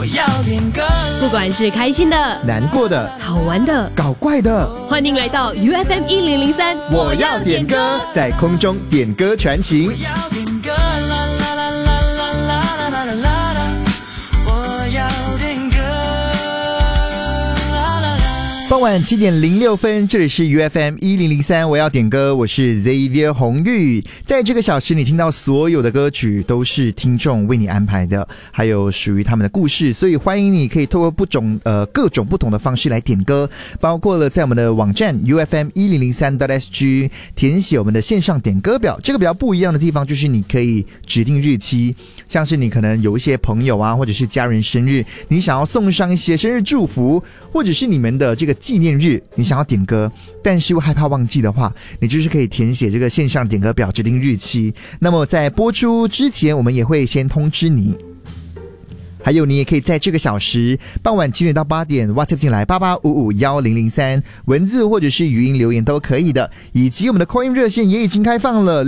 我要点歌， 不管是开心的、 难过的、 好玩的、 搞怪的， 欢迎来到 UFM 1003， 我要点歌，在空中点歌传情。 我要点歌，啦啦啦啦啦啦啦啦啦啦，我要点歌，啦啦啦。 傍晚7点06分，这里是 UFM 1003，我要点歌，我是 Xavier 洪玉。在这个小时，你听到所有的歌曲都是听众为你安排的，还有属于他们的故事，所以欢迎你可以透过各种不同的方式来点歌，包括了在我们的网站 UFM1003.sg 填写我们的线上点歌表。这个比较不一样的地方就是你可以指定日期，像是你可能有一些朋友啊，或者是家人生日，你想要送上一些生日祝福，或者是你们的这个纪念日，你想要点歌，但是又害怕忘记的话，你就是可以填写这个线上点歌表，指定日期。那么在播出之前，我们也会先通知你。还有你也可以在这个小时傍晚7点到8点 WhatsApp 进来88551003，文字或者是语音留言都可以的。以及我们的 call in 热线也已经开放了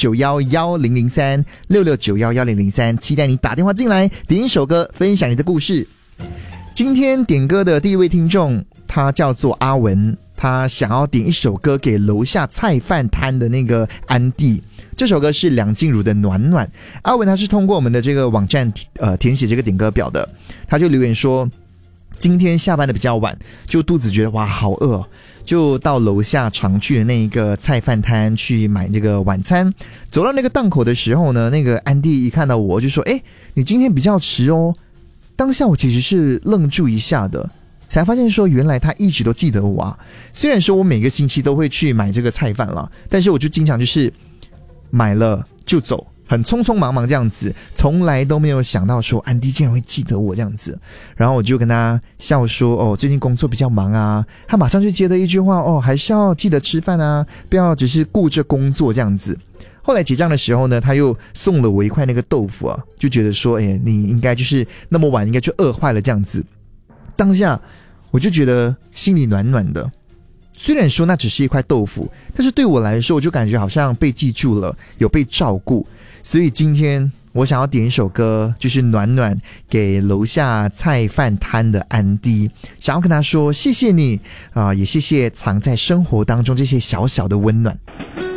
66911003 66911003，期待你打电话进来点一首歌，分享你的故事。今天点歌的第一位听众，他叫做阿文，他想要点一首歌给楼下菜饭摊的那个安迪，这首歌是梁静茹的暖暖。阿文他是通过我们的这个网站填写这个点歌表的，他就留言说今天下班的比较晚，就肚子觉得哇好饿哦，就到楼下常去的那一个菜饭摊去买这个晚餐。走到那个档口的时候呢，那个安迪一看到我就说你今天比较迟哦。当下我其实是愣住一下的，才发现说原来他一直都记得我啊。虽然说我每个星期都会去买这个菜饭啦，但是我就经常就是买了就走，很匆匆忙忙这样子，从来都没有想到说安迪竟然会记得我这样子。然后我就跟他笑说最近工作比较忙啊，他马上就接了一句话还是要记得吃饭啊，不要只是顾着工作这样子。后来结账的时候呢，他又送了我一块那个豆腐啊，就觉得说你应该就是那么晚应该就饿坏了这样子。当下我就觉得心里暖暖的，虽然说那只是一块豆腐，但是对我来说我就感觉好像被记住了，有被照顾。所以今天我想要点一首歌，就是暖暖给楼下菜饭摊的安迪，想要跟他说谢谢你也谢谢藏在生活当中这些小小的温暖。